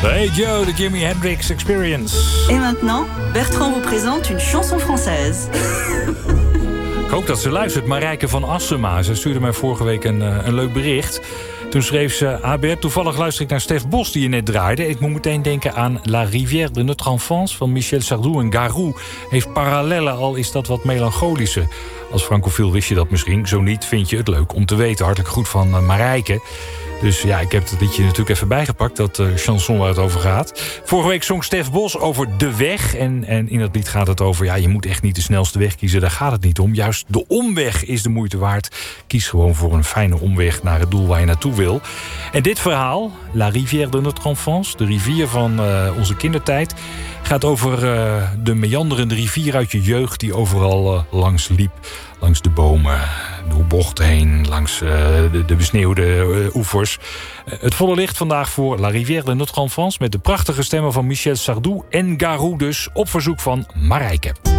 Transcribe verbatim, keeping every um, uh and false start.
Hey Joe, de Jimi Hendrix Experience. Et maintenant, Bertrand vous présente une chanson française. Ik hoop dat ze luistert. Marijke van Assema. Ze stuurde mij vorige week een, een leuk bericht. Toen schreef ze: A B R, toevallig luister ik naar Stef Bos die je net draaide. Ik moet meteen denken aan La Rivière de notre enfance van Michel Sardou en Garou. Heeft parallellen, al is dat wat melancholische. Als francofiel wist je dat misschien. Zo niet, vind je het leuk om te weten. Hartelijk groet van uh, Marijke. Dus ja, ik heb het liedje natuurlijk even bijgepakt, dat uh, chanson waar het over gaat. Vorige week zong Stef Bos over de weg. En, en in dat lied gaat het over, ja, je moet echt niet de snelste weg kiezen. Daar gaat het niet om. Juist de omweg is de moeite waard. Kies gewoon voor een fijne omweg naar het doel waar je naartoe wil. En dit verhaal, La Rivière de notre enfance, de rivier van uh, onze kindertijd, gaat over uh, de meanderende rivier uit je jeugd die overal uh, langs liep. Langs de bomen, door bochten heen, langs uh, de, de besneeuwde uh, oevers. Uh, het volle licht vandaag voor La Rivière de notre enfance met de prachtige stemmen van Michel Sardou en Garou, dus op verzoek van Marijke.